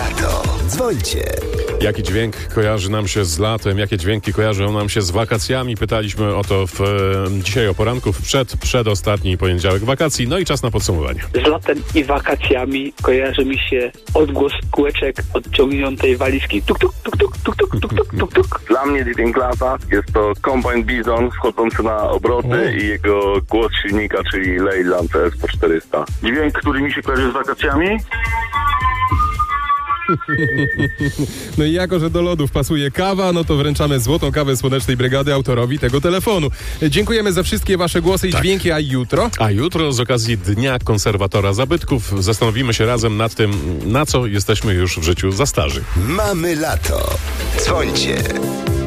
lato. Dzwońcie. Jaki dźwięk kojarzy nam się z latem? Jakie dźwięki kojarzą nam się z wakacjami? Pytaliśmy o to dzisiaj o poranku, przedostatni poniedziałek wakacji. No i czas na podsumowanie. Z latem i wakacjami kojarzy mi się odgłos kółeczek odciągniętej walizki. Tuk, tuk, tuk, tuk, tuk, tuk, tuk, tuk, tuk, tuk. Dla mnie dźwięk lata jest to Combine Bison wchodzący na obroty i jego głos silnika, czyli Leyland SP400. Dźwięk, który mi się kojarzy z wakacjami? No i jako, że do lodów pasuje kawa, no to wręczamy złotą kawę Słonecznej Brygady autorowi tego telefonu. Dziękujemy za wszystkie wasze głosy i dźwięki, a jutro? A jutro z okazji Dnia Konserwatora Zabytków zastanowimy się razem nad tym, na co jesteśmy już w życiu za starzy. Mamy lato. Dzwońcie.